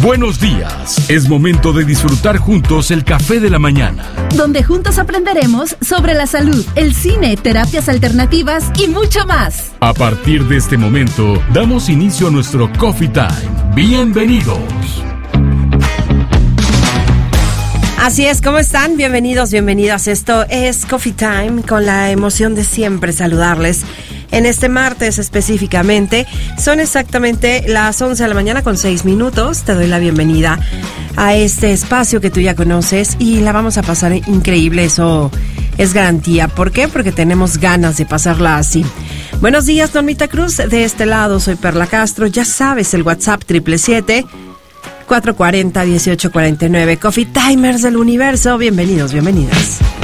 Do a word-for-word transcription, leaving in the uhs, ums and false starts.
Buenos días. Es momento de disfrutar juntos el café de la mañana, donde juntos aprenderemos sobre la salud, el cine, terapias alternativas y mucho más. A partir de este momento, damos inicio a nuestro Coffee Time. Bienvenidos. Así es, ¿cómo están? Bienvenidos, bienvenidas. Esto es Coffee Time, con la emoción de siempre saludarles. En este martes específicamente, son exactamente las once de la mañana con seis minutos. Te doy la bienvenida a este espacio que tú ya conoces y la vamos a pasar increíble, eso es garantía. ¿Por qué? Porque tenemos ganas de pasarla así. Buenos días, Normita Cruz. De este lado soy Perla Castro. Ya sabes, el WhatsApp siete siete siete, cuatro cuatro cero, uno ocho cuatro nueve. Coffee Timers del universo. Bienvenidos, bienvenidas.